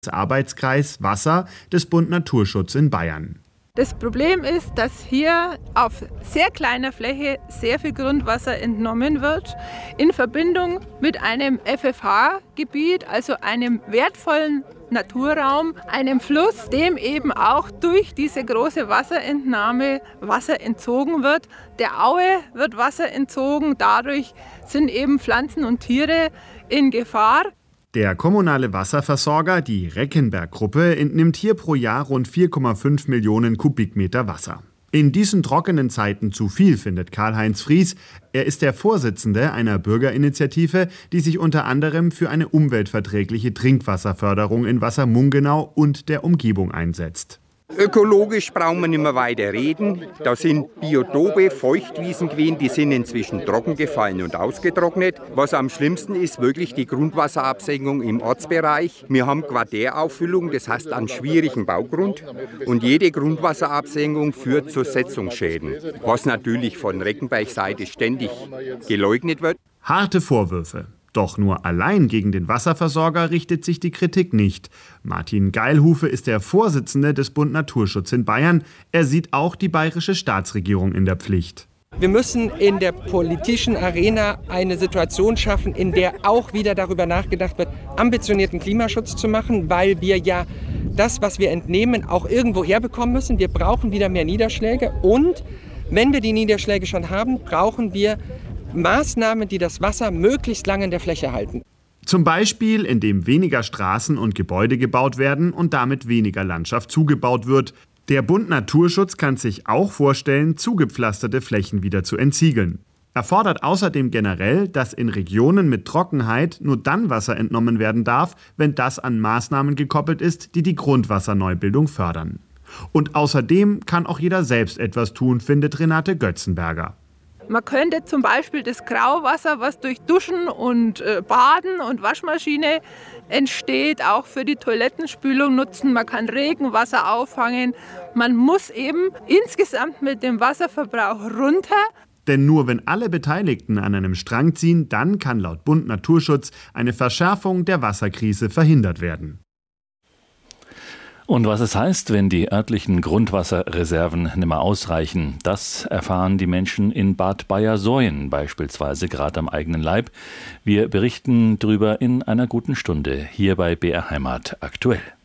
Arbeitskreis Wasser des Bund Naturschutz in Bayern. Das Problem ist, dass hier auf sehr kleiner Fläche sehr viel Grundwasser entnommen wird, in Verbindung mit einem FFH-Gebiet, also einem wertvollen Naturraum, einem Fluss, dem eben auch durch diese große Wasserentnahme Wasser entzogen wird. Der Aue wird Wasser entzogen, dadurch sind eben Pflanzen und Tiere in Gefahr. Der kommunale Wasserversorger, die Reckenberg-Gruppe, entnimmt hier pro Jahr rund 4,5 Millionen Kubikmeter Wasser. In diesen trockenen Zeiten zu viel, findet Karl-Heinz Fries. Er ist der Vorsitzende einer Bürgerinitiative, die sich unter anderem für eine umweltverträgliche Trinkwasserförderung in Wassermungenau und der Umgebung einsetzt. Ökologisch brauchen wir nicht mehr weiter reden. Da sind Biotope, Feuchtwiesen gewesen, die sind inzwischen trocken gefallen und ausgetrocknet. Was am schlimmsten ist, wirklich die Grundwasserabsenkung im Ortsbereich. Wir haben Quartärauffüllung, das heißt an schwierigen Baugrund. Und jede Grundwasserabsenkung führt zu Setzungsschäden, was natürlich von Reckenberg-Seite ständig geleugnet wird. Harte Vorwürfe. Doch nur allein gegen den Wasserversorger richtet sich die Kritik nicht. Martin Geilhufe ist der Vorsitzende des Bund Naturschutz in Bayern. Er sieht auch die bayerische Staatsregierung in der Pflicht. Wir müssen in der politischen Arena eine Situation schaffen, in der auch wieder darüber nachgedacht wird, ambitionierten Klimaschutz zu machen, weil wir ja das, was wir entnehmen, auch irgendwo herbekommen müssen. Wir brauchen wieder mehr Niederschläge und wenn wir die Niederschläge schon haben, brauchen wir Maßnahmen, die das Wasser möglichst lange in der Fläche halten. Zum Beispiel, indem weniger Straßen und Gebäude gebaut werden und damit weniger Landschaft zugebaut wird. Der Bund Naturschutz kann sich auch vorstellen, zugepflasterte Flächen wieder zu entsiegeln. Er fordert außerdem generell, dass in Regionen mit Trockenheit nur dann Wasser entnommen werden darf, wenn das an Maßnahmen gekoppelt ist, die die Grundwasserneubildung fördern. Und außerdem kann auch jeder selbst etwas tun, findet Renate Götzenberger. Man könnte zum Beispiel das Grauwasser, was durch Duschen und Baden und Waschmaschine entsteht, auch für die Toilettenspülung nutzen. Man kann Regenwasser auffangen. Man muss eben insgesamt mit dem Wasserverbrauch runter. Denn nur wenn alle Beteiligten an einem Strang ziehen, dann kann laut Bund Naturschutz eine Verschärfung der Wasserkrise verhindert werden. Und was es heißt, wenn die örtlichen Grundwasserreserven nicht mehr ausreichen, das erfahren die Menschen in Bad Bayersoien beispielsweise gerade am eigenen Leib. Wir berichten darüber in einer guten Stunde hier bei BR Heimat aktuell.